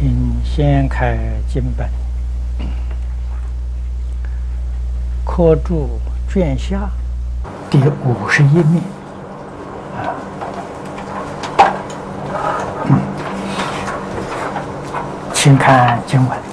请先开经本，科注卷下第51面。请看经文：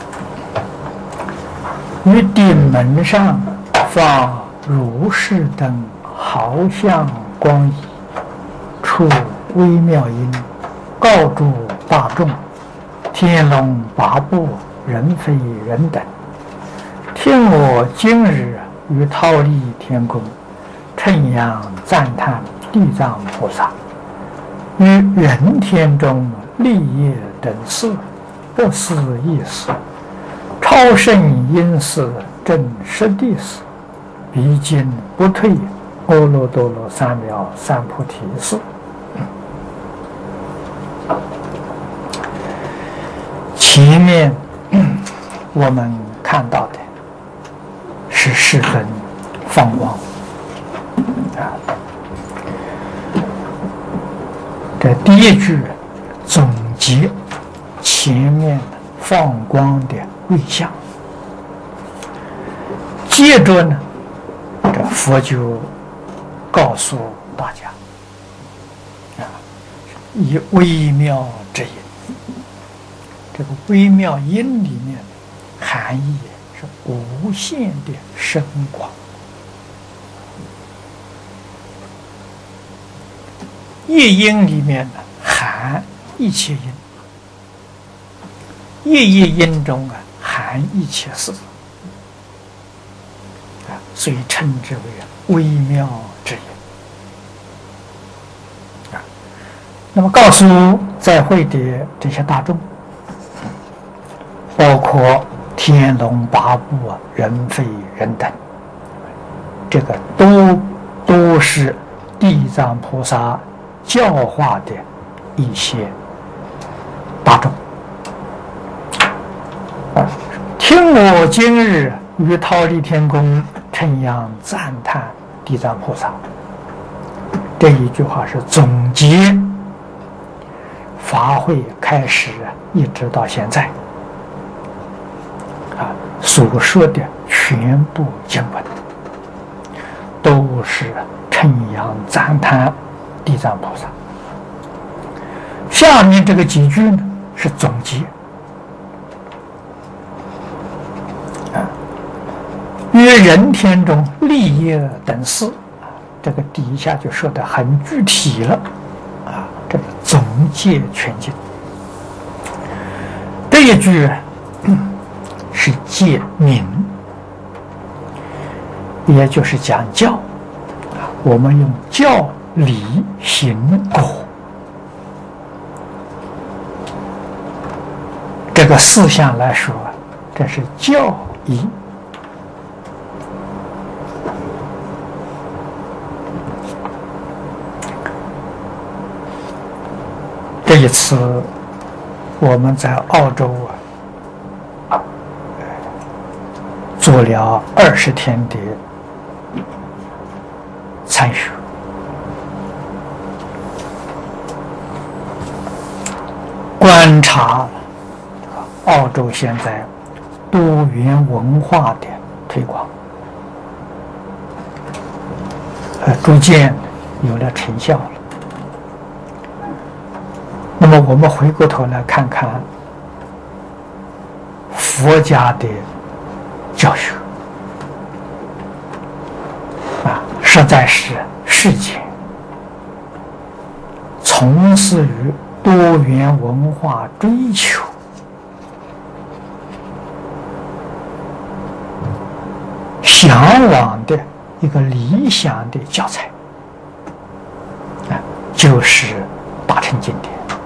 于顶门上放如是等毫相光仪，出微妙音，告诸大众：天龙八部，人非人等，听我今日于忉利天宫，称扬赞叹地藏菩萨，于人天中立业等事，不思议事，超胜因事，正实地事，彼今不退，阿耨多罗三藐三菩提事。前面我们看到的是十分放光这第一句总结前面放光的位相，接着呢，这佛就告诉大家以微妙之音。这个微妙音里面的含义是无限的深广。夜音里面呢含一切音，夜音中含一切事，所以称之为微妙之音。那么告诉在会的这些大众，包括天龙八部人非人等，这个都是地藏菩萨教化的一些大众。听我今日于忉利天宫称扬赞叹地藏菩萨，这一句话是总结法会开始一直到现在所说的全部经文，都是称扬赞叹地藏菩萨。下面这个几句呢是总结于人天中立业等事，这个底下就说得很具体了这个总结全经。这一句是戒名，也就是讲教我们用教理行果这个四项来说，这是教义。这一次我们在澳洲做了20天的参学，观察澳洲现在多元文化的推广逐渐有了成效了。那么我们回过头来看看佛家的教学实在是世间从事于多元文化追求向往的一个理想的教材就是大乘经典。